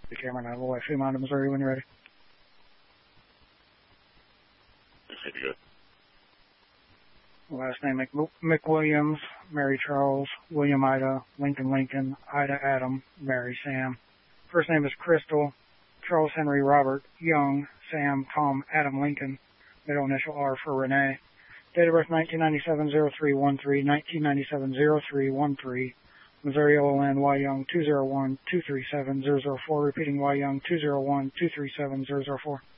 The Cameron out of the way, Fremont, Missouri, when you're ready. Okay, good. Last name McWilliams, Mary Charles, William Ida, Lincoln, Ida Adam, Mary Sam. First name is Crystal, Charles Henry Robert, Young, Sam, Tom, Adam Lincoln. Middle initial R for Renee. Date of birth 1997-0313, 1997-0313. Missouri OLN Y Young 201-237-004. Repeating Y Young 201-237-004.